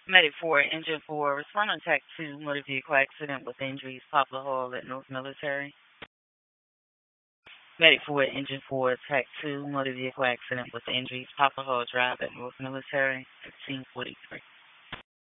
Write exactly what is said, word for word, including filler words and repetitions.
Medic four, Engine four, respond on Tech two, motor vehicle accident with injuries, Poplar Hall at North Military. Medic four, Engine four, Tech two, motor vehicle accident with injuries, Poplar Hall Drive at North Military, sixteen forty-three.